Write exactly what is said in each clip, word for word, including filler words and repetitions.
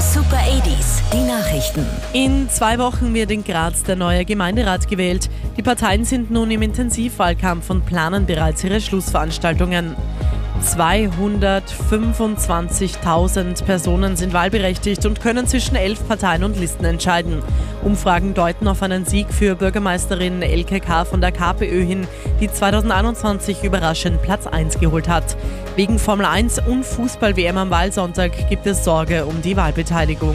Super achtziger, die Nachrichten. In zwei Wochen wird in Graz der neue Gemeinderat gewählt. Die Parteien sind nun im Intensivwahlkampf und planen bereits ihre Schlussveranstaltungen. zweihundertfünfundzwanzigtausend Personen sind wahlberechtigt und können zwischen elf Parteien und Listen entscheiden. Umfragen deuten auf einen Sieg für Bürgermeisterin Elke K. von der KPÖ hin, die zweitausendeinundzwanzig überraschend Platz eins geholt hat. Wegen Formel eins und Fußball-W M am Wahlsonntag gibt es Sorge um die Wahlbeteiligung.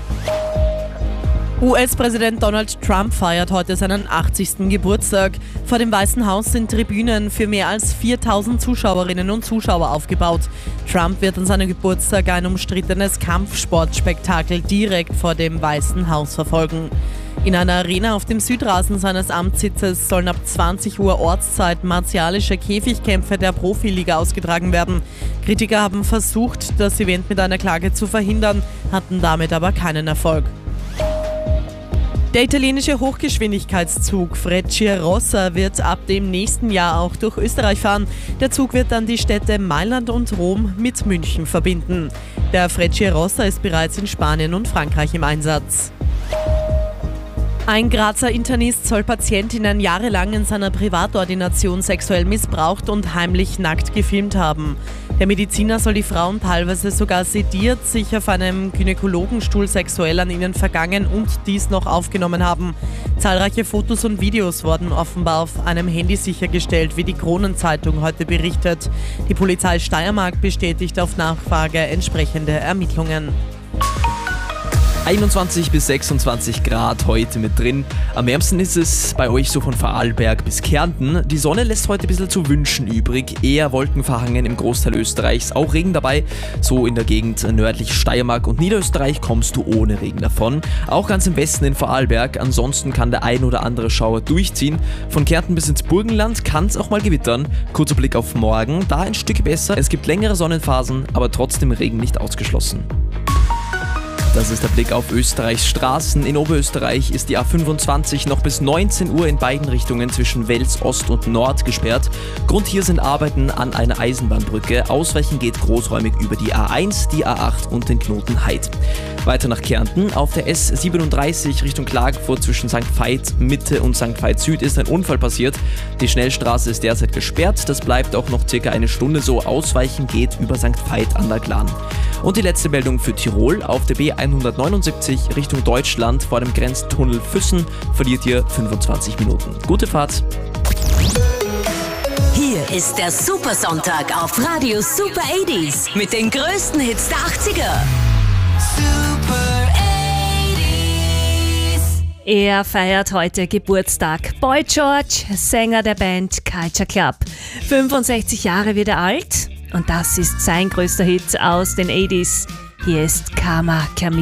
U S-Präsident Donald Trump feiert heute seinen achtzigsten Geburtstag. Vor dem Weißen Haus sind Tribünen für mehr als viertausend Zuschauerinnen und Zuschauer aufgebaut. Trump wird an seinem Geburtstag ein umstrittenes Kampfsportspektakel direkt vor dem Weißen Haus verfolgen. In einer Arena auf dem Südrasen seines Amtssitzes sollen ab zwanzig Uhr Ortszeit martialische Käfigkämpfe der Profiliga ausgetragen werden. Kritiker haben versucht, das Event mit einer Klage zu verhindern, hatten damit aber keinen Erfolg. Der italienische Hochgeschwindigkeitszug Frecciarossa wird ab dem nächsten Jahr auch durch Österreich fahren. Der Zug wird dann die Städte Mailand und Rom mit München verbinden. Der Frecciarossa ist bereits in Spanien und Frankreich im Einsatz. Ein Grazer Internist soll Patientinnen jahrelang in seiner Privatordination sexuell missbraucht und heimlich nackt gefilmt haben. Der Mediziner soll die Frauen teilweise sogar sediert, sich auf einem Gynäkologenstuhl sexuell an ihnen vergangen und dies noch aufgenommen haben. Zahlreiche Fotos und Videos wurden offenbar auf einem Handy sichergestellt, wie die Kronenzeitung heute berichtet. Die Polizei Steiermark bestätigt auf Nachfrage entsprechende Ermittlungen. einundzwanzig bis sechsundzwanzig Grad heute mit drin. Am wärmsten ist es bei euch so von Vorarlberg bis Kärnten. Die Sonne lässt heute ein bisschen zu wünschen übrig. Eher wolkenverhangen im Großteil Österreichs. Auch Regen dabei. So in der Gegend nördlich Steiermark und Niederösterreich kommst du ohne Regen davon. Auch ganz im Westen in Vorarlberg. Ansonsten kann der ein oder andere Schauer durchziehen. Von Kärnten bis ins Burgenland kann es auch mal gewittern. Kurzer Blick auf morgen. Da ein Stück besser. Es gibt längere Sonnenphasen, aber trotzdem Regen nicht ausgeschlossen. Das ist der Blick auf Österreichs Straßen. In Oberösterreich ist die A fünfundzwanzig noch bis neunzehn Uhr in beiden Richtungen zwischen Wels Ost und Nord gesperrt. Grund hier sind Arbeiten an einer Eisenbahnbrücke. Ausweichen geht großräumig über die A eins, die A acht und den Knoten Heid. Weiter nach Kärnten. Auf der S siebenunddreißig Richtung Klagenfurt zwischen Sankt Veit Mitte und Sankt Veit Süd ist ein Unfall passiert. Die Schnellstraße ist derzeit gesperrt. Das bleibt auch noch circa eine Stunde so. Ausweichen geht über Sankt Veit an der Glan. Und die letzte Meldung für Tirol. Auf der B hundertneunundsiebzig Richtung Deutschland vor dem Grenztunnel Füssen verliert ihr fünfundzwanzig Minuten. Gute Fahrt! Hier ist der Supersonntag auf Radio Super achtziger mit den größten Hits der achtziger. Super achtziger. Er feiert heute Geburtstag. Boy George, Sänger der Band Culture Club. fünfundsechzig Jahre wird er alt und das ist sein größter Hit aus den achtziger. Hier ist Karma Camille.